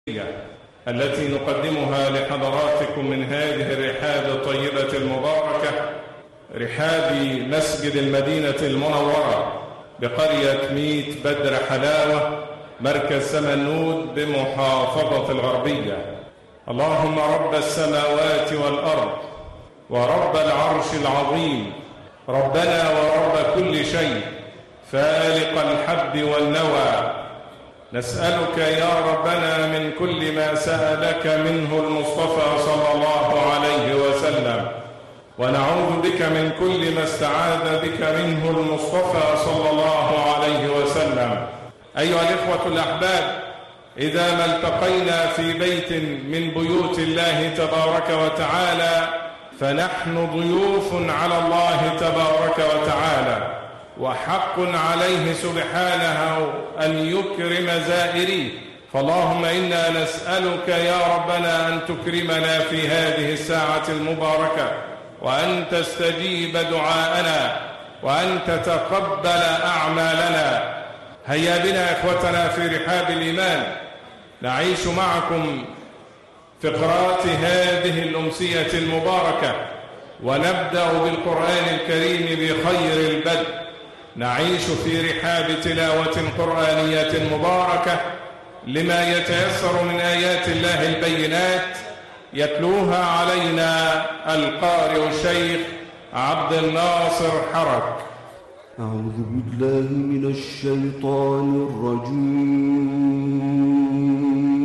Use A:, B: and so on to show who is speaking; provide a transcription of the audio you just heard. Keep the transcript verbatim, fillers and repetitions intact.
A: التي نقدمها لحضراتكم من هذه الرحاب الطيبة المباركة، رحاب مسجد المدينة المنورة بقرية ميت بدر حلاوة مركز سمنود بمحافظة الغربية. اللهم رب السماوات والأرض ورب العرش العظيم، ربنا ورب كل شيء، فالق الحب والنوى، نسألك يا ربنا من كل ما سألك منه المصطفى صلى الله عليه وسلم، ونعوذ بك من كل ما استعاذ بك منه المصطفى صلى الله عليه وسلم. أيها الإخوة الأحباب، إذا ما التقينا في بيت من بيوت الله تبارك وتعالى فنحن ضيوف على الله تبارك وتعالى، وحق عليه سبحانه أن يكرم زائريه. فاللهم إنا نسألك يا ربنا أن تكرمنا في هذه الساعة المباركة، وأن تستجيب دعاءنا، وأن تتقبل أعمالنا. هيا بنا إخوتنا في رحاب الإيمان نعيش معكم فقرات هذه الأمسية المباركة، ونبدأ بالقرآن الكريم بخير البدء. نعيش في رحاب تلاوة قرآنية مباركة لما يتيسر من آيات الله البينات، يتلوها علينا القارئ الشيخ عبد الناصر حرك.
B: أعوذ بالله من الشيطان الرجيم.